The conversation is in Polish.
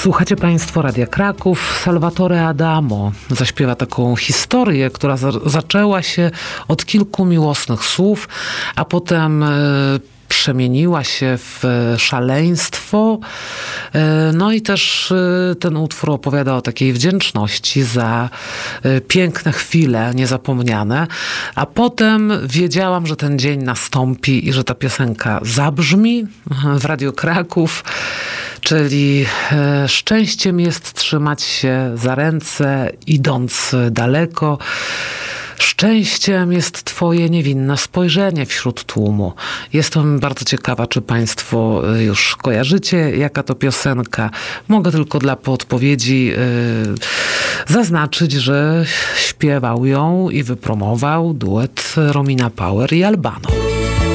Słuchacie Państwo Radia Kraków. Salvatore Adamo zaśpiewa taką historię, która zaczęła się od kilku miłosnych słów, a potem przemieniła się w szaleństwo. No i też ten utwór opowiada o takiej wdzięczności za piękne chwile niezapomniane. A potem wiedziałam, że ten dzień nastąpi i że ta piosenka zabrzmi w Radiu Kraków. Czyli szczęściem jest trzymać się za ręce, idąc daleko. Szczęściem jest twoje niewinne spojrzenie wśród tłumu. Jestem bardzo ciekawa, czy Państwo już kojarzycie, jaka to piosenka. Mogę tylko dla podpowiedzi zaznaczyć, że śpiewał ją i wypromował duet Romina Power i Albano.